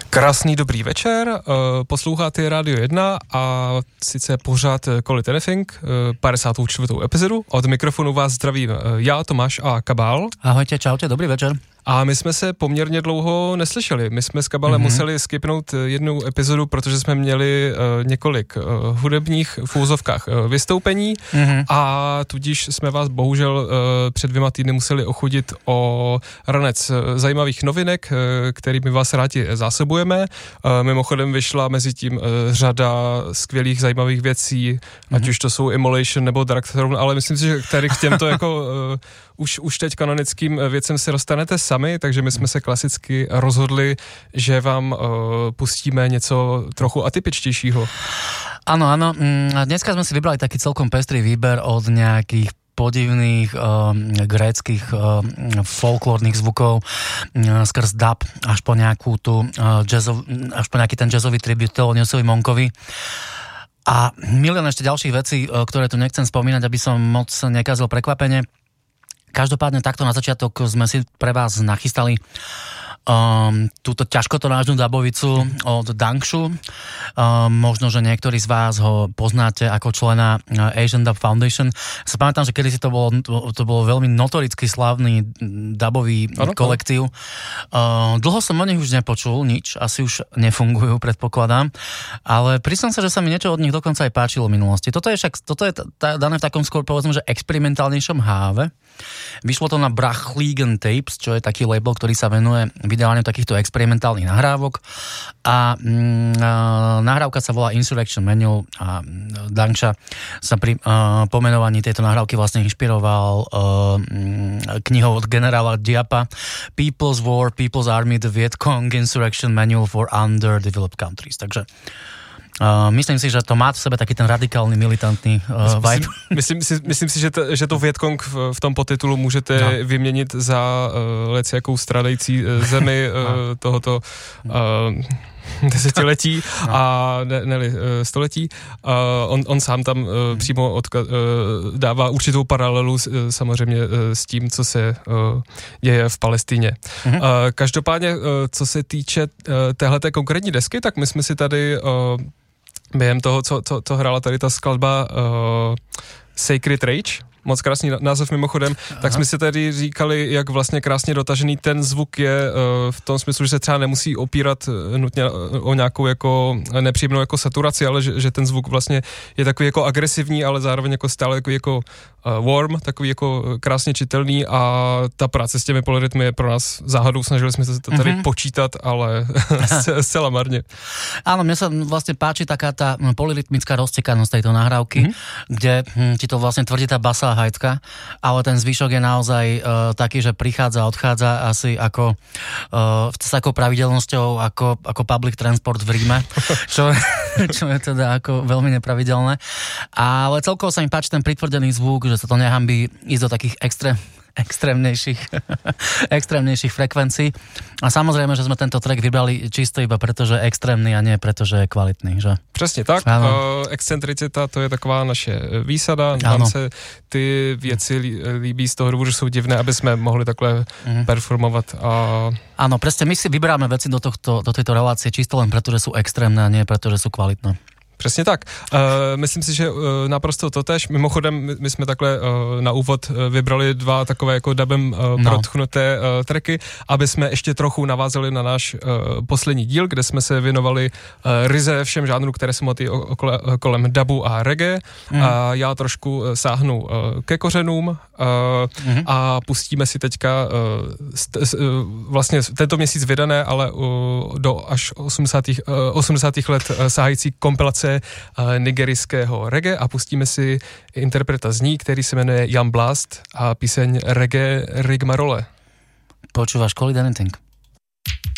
Krásný dobrý večer, posloucháte Radio 1 a sice pořád Quality Anything, 54. epizodu. Od mikrofonu vás zdravím já, Tomáš a Kabál. Ahojte, čaute, dobrý večer. A my jsme se poměrně dlouho neslyšeli. My jsme s Kabalem museli skipnout jednu epizodu, protože jsme měli několik hudebních v úzovkách vystoupení a tudíž jsme vás bohužel před 2 týdny museli ochudit o ranec zajímavých novinek, kterými vás rádi zásobujeme. Mimochodem vyšla mezi tím řada skvělých zajímavých věcí, ať už to jsou Immolation nebo Dark Throne, ale myslím si, že tady k těmto jako už teď kanonickým věcem se dostanete sami, takže my jsme se klasicky rozhodli, že vám pustíme něco trochu atypičtějšího. Áno. Dneska sme si vybrali taký celkom pestrý výber od nejakých podivných gréckych folklórnych zvukov skrz dub až po nejakú tú až po nejaký ten jazzový tribut Theloniosovi Monkovi. A milión ešte ďalších vecí, ktoré tu nechcem spomínať, aby som moc nekazil prekvapenie. Každopádne takto na začiatok sme si pre vás nachystali túto ťažkotonážnu dabovicu od Dangshu. Možno, že niektorí z vás ho poznáte ako člena Asian Dub Foundation. Sa pamätám, že kedysi to bolo veľmi notoricky slávny dubový kolektív. Dlho som o nich už nepočul, nič, asi už nefungujú, predpokladám, ale priznám sa, že sa mi niečo od nich dokonca aj páčilo v minulosti. Toto je dané v takom skôr, povedzme, že experimentálnejšom háve. Vyšlo to na Brachliegen Tapes, čo je taký label, ktorý sa venuje vydávaniu takýchto experimentálnych nahrávok a nahrávka sa volá Insurrection Manual a Dangsha sa pri pomenovaní tejto nahrávky vlastne inšpiroval knihou od generála Diapa People's War, People's Army, The Viet Cong Insurrection Manual for Underdeveloped Countries. Takže myslím si, že to má v sebe taký ten radikálny, militantný vibe. Myslím si, že to Vietkong v tom podtitulu můžete vyměnit za jakou stradající zemi tohoto desetiletí a století. On sám tam přímo dává určitou paralelu samozřejmě s tím, co se děje v Palestině. Každopádně, co se týče téhleté konkrétní desky, tak my jsme si tady během toho, co hrála tady ta skladba Sacred Rage, moc krásný název mimochodem, tak jsme si tady říkali, jak vlastně krásně dotažený ten zvuk je v tom smyslu, že se třeba nemusí opírat nutně o nějakou jako nepříjemnou jako saturaci, ale že ten zvuk vlastně je takový jako agresivní, ale zároveň jako stále jako warm, takový jako krásně čitelný a ta práce s těmi polyrytmy je pro nás záhadou. Snažili jsme se to tady počítat, ale zcela marně. Áno, mne sa vlastne páči taká tá polyrytmická roztekanosť tejto nahrávky, kde ti to vlastne tvrdí tá basa hajtka, ale ten zvyšok je naozaj taký, že prichádza a odchádza asi ako s takou pravidelnosťou ako public transport v Ríme, čo je teda ako veľmi nepravidelné. Ale celkovo sa mi páči ten pritvrdený zvuk, že sa to nehambí ísť do takých extrémnejších frekvencií. A samozrejme, že sme tento track vybrali čisto iba preto, že je extrémny a nie preto, že je kvalitný. Že? Přesně tak. Excentricita, to je taková naše výsada. Nám se ty věci líbí z toho důvodu, že jsou divné, aby jsme mohli takhle performovat. Áno, presne, my si vyberáme veci do tejto relácie čisto len preto, že sú extrémne a nie preto, že sú kvalitné. Přesně tak. Myslím si, že naprosto totéž. Mimochodem, my jsme takhle na úvod vybrali 2 takové jako dubem protchnuté tracky, aby jsme ještě trochu navázali na náš poslední díl, kde jsme se věnovali ryze všem žánrů, které jsou kolem dubu a reggae. A já trošku sáhnu ke kořenům a pustíme si teďka vlastně tento měsíc vydané, ale do až 80. let sahající kompilace nigerijského reggae a pustíme si interpreta z ní, který se jmenuje Jan Blast a píseň Reggae Rigmarole. Počúvaš Quality Anything.